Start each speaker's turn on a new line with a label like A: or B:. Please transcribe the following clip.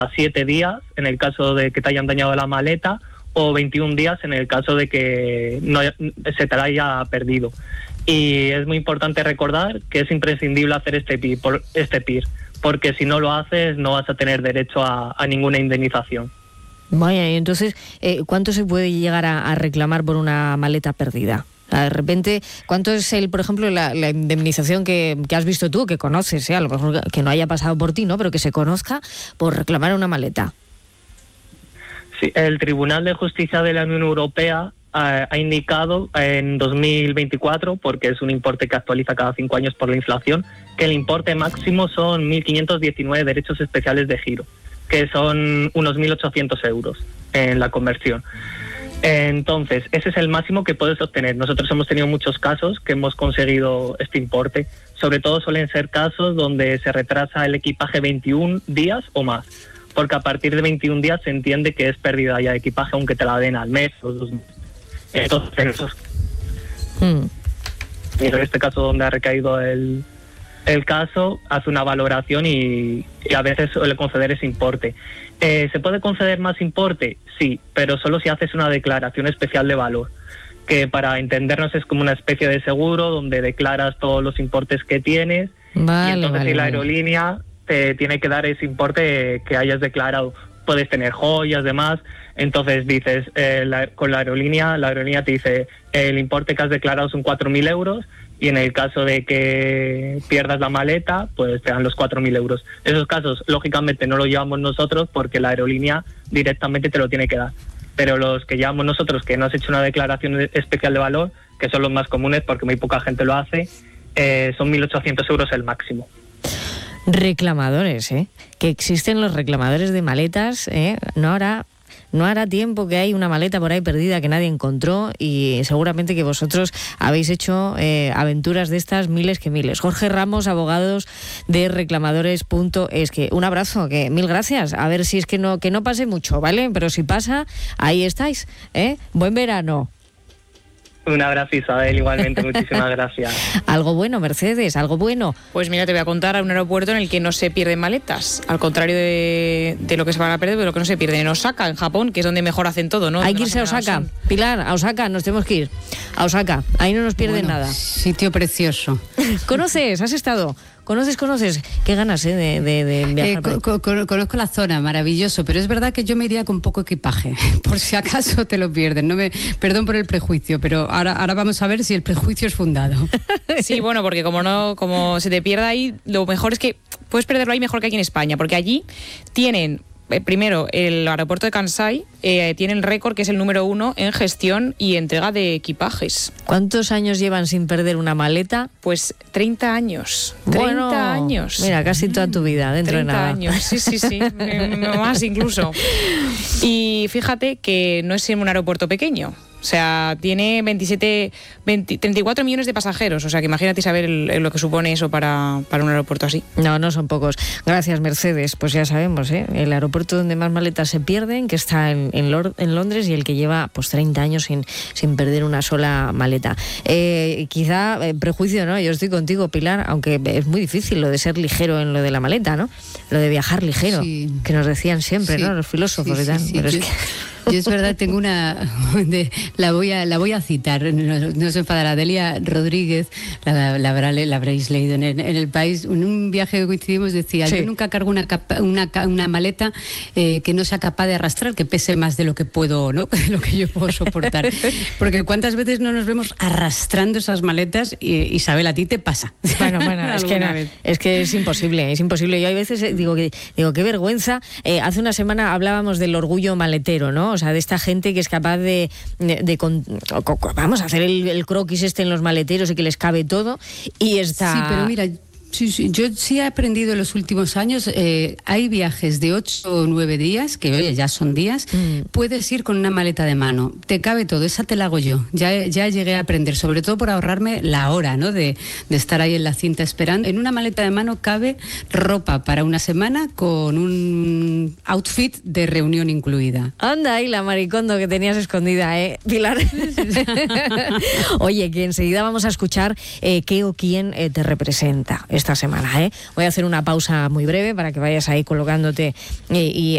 A: 7 días en el caso de que te hayan dañado la maleta, o 21 días en el caso de que no se te la haya perdido. Y es muy importante recordar que es imprescindible hacer este PIR, porque si no lo haces no vas a tener derecho a ninguna indemnización.
B: Vaya, y entonces, ¿cuánto se puede llegar a reclamar por una maleta perdida? De repente, ¿cuánto es por ejemplo, la indemnización que has visto tú, que conoces, a lo mejor que no haya pasado por ti, ¿no? Pero que se conozca por reclamar una maleta?
A: Sí, el Tribunal de Justicia de la Unión Europea ha indicado en 2024, porque es un importe que actualiza cada 5 años por la inflación, que el importe máximo son 1.519 derechos especiales de giro, que son unos 1.800 euros en la conversión. Entonces, ese es el máximo que puedes obtener. Nosotros hemos tenido muchos casos que hemos conseguido este importe. Sobre todo suelen ser casos donde se retrasa el equipaje 21 días o más, porque a partir de 21 días se entiende que es pérdida ya de equipaje, aunque te la den al mes o 2 meses. Entonces, y en este caso donde ha recaído el caso, hace una valoración y a veces suele conceder ese importe. ¿Se puede conceder más importe? Sí, pero solo si haces una declaración especial de valor, que para entendernos es como una especie de seguro donde declaras todos los importes que tienes, y entonces si la aerolínea te tiene que dar ese importe que hayas declarado. Puedes tener joyas, demás. Entonces dices, con la aerolínea te dice, el importe que has declarado son 4.000 euros, y en el caso de que pierdas la maleta, pues te dan los 4.000 euros. Esos casos, lógicamente, no los llevamos nosotros porque la aerolínea directamente te lo tiene que dar. Pero los que llevamos nosotros, que no has hecho una declaración especial de valor, que son los más comunes porque muy poca gente lo hace, son 1.800 euros el máximo.
B: Reclamadores, que existen los reclamadores de maletas, no hará tiempo que hay una maleta por ahí perdida que nadie encontró, y seguramente que vosotros habéis hecho aventuras de estas miles que miles. Jorge Ramos, abogados de reclamadores.es, que un abrazo, que mil gracias. A ver si es que no pase mucho, ¿vale? Pero si pasa, ahí estáis, Buen verano.
A: Un abrazo, Isabel, igualmente, muchísimas gracias.
B: Algo bueno, Mercedes, algo bueno.
C: Pues mira, te voy a contar a un aeropuerto en el que no se pierden maletas, al contrario de lo que se van a perder, de lo que no se pierden en Osaka, en Japón, que es donde mejor hacen todo, ¿no?
B: Hay que irse a Osaka, Pilar, a Osaka, nos tenemos que ir. A Osaka, ahí no nos pierden nada.
D: Sitio precioso.
B: ¿Conoces? ¿Has estado? ¿Conoces? Qué ganas, de viajar.
D: Conozco la zona, maravilloso, pero es verdad que yo me iría con poco equipaje, por si acaso te lo pierden. Perdón por el prejuicio, pero ahora vamos a ver si el prejuicio es fundado.
C: Sí, bueno, porque como se te pierda ahí, lo mejor es que puedes perderlo ahí mejor que aquí en España, porque allí tienen... Primero, el aeropuerto de Kansai tiene el récord, que es el número 1 en gestión y entrega de equipajes.
B: ¿Cuántos años llevan sin perder una maleta?
C: Pues 30 años. 30
B: bueno,
C: años.
B: Mira, casi toda tu vida, dentro de nada.
C: 30 años, sí. Más incluso. Y fíjate que no es en un aeropuerto pequeño. O sea, tiene 34 millones de pasajeros. O sea, que imagínate saber lo que supone eso para un aeropuerto así.
B: No son pocos. Gracias, Mercedes. Pues ya sabemos, el aeropuerto donde más maletas se pierden, que está en Londres, y el que lleva pues 30 años sin perder una sola maleta. Quizá prejuicio, ¿no? Yo estoy contigo, Pilar, aunque es muy difícil lo de ser ligero en lo de la maleta, ¿no? Lo de viajar ligero, sí, que nos decían siempre, ¿no? Los filósofos y tal.
D: Sí,
B: pero
D: yo,
B: es que...
D: Yo es verdad, tengo una... la voy a citar, no se enfadará. Delia Rodríguez, la habréis leído en El País. En un viaje que coincidimos decía, sí, yo nunca cargo una maleta que no sea capaz de arrastrar, que pese más de lo que puedo, ¿no? Lo que yo puedo soportar. Porque cuántas veces no nos vemos arrastrando esas maletas, y Isabel, a ti te pasa.
B: Bueno, es que es imposible. Yo hay veces digo, qué vergüenza. Hace una semana hablábamos del orgullo maletero, ¿no? O sea, de esta gente que es capaz de hacer el croquis en los maleteros y que les cabe todo, y está...
D: Sí, pero mira... Sí, yo sí he aprendido en los últimos años, hay viajes de 8 o 9 días, que oye, ya son días, puedes ir con una maleta de mano, te cabe todo, esa te la hago yo, ya llegué a aprender, sobre todo por ahorrarme la hora, ¿no? de estar ahí en la cinta esperando. En una maleta de mano cabe ropa para una semana con un outfit de reunión incluida.
B: Anda ahí la maricondo que tenías escondida, Pilar. Oye, que enseguida vamos a escuchar qué o quién te representa esta semana, Voy a hacer una pausa muy breve para que vayas ahí colocándote y